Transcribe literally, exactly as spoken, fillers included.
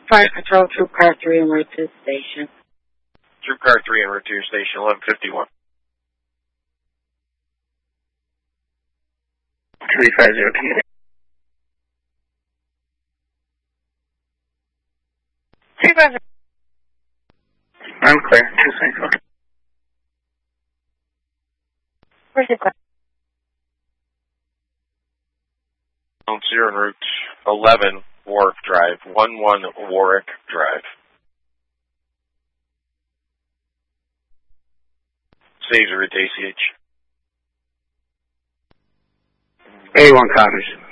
Fire Patrol, Troop Car three en route to the station. Troop Car three en route to your station, eleven fifty-one. three five zero T. three five zero. I'm clear. two six four. Where's it going? Zero en route eleven Warwick Drive, one one Warwick Drive. Saves route A C H. A one copies.